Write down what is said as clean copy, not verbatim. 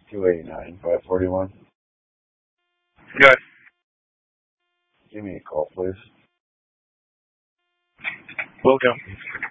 289-541. Good. Give me a call, please. Will do.